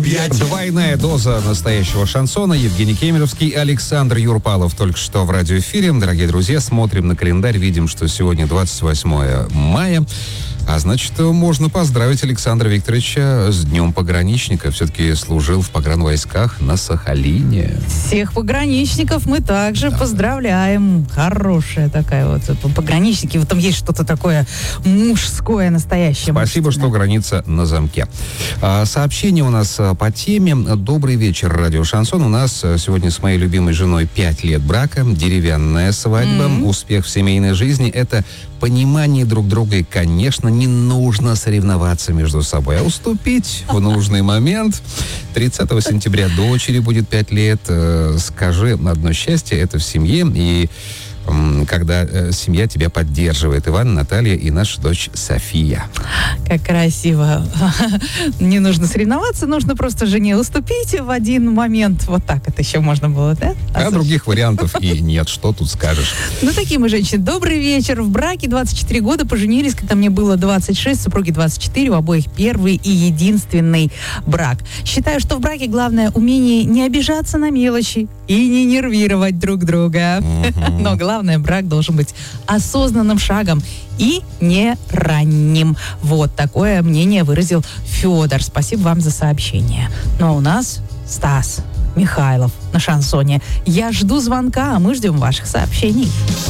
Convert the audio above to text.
Двойная доза настоящего шансона. Евгений Кемеровский, Александр Юрпалов только что в радиоэфире. Дорогие друзья, смотрим на календарь, видим, что сегодня 28 мая. А значит, можно поздравить Александра Викторовича с Днем пограничника. Все-таки служил в погранвойсках на Сахалине. Всех пограничников мы также поздравляем. Хорошая такая вот пограничники. В этом есть что-то такое мужское, настоящее. Спасибо, мужское. что граница на замке. Сообщение у нас по теме. Добрый вечер, радио Шансон. У нас сегодня с моей любимой женой 5 лет брака, деревянная свадьба, успех в семейной жизни. Это понимание друг друга, и, конечно, не нужно соревноваться между собой, а уступить в нужный момент. 30 сентября дочери будет 5 лет. Скажи одно счастье, это в семье, и когда семья тебя поддерживает. Иван, Наталья и наша дочь София. Как красиво. Не нужно соревноваться, нужно просто жене уступить в один момент. Вот так это еще можно было, да? А других вариантов и нет. Что тут скажешь? Ну, такие мы женщины. Добрый вечер. В браке 24 года, поженились, когда мне было 26, супруги 24, у обоих первый и единственный брак. Считаю, что в браке главное умение не обижаться на мелочи и не нервировать друг друга. Но главное, брак должен быть осознанным шагом и не ранним. Вот такое мнение выразил Федор. Спасибо вам за сообщение. Но у нас Стас Михайлов на шансоне. Я жду звонка, а мы ждем ваших сообщений.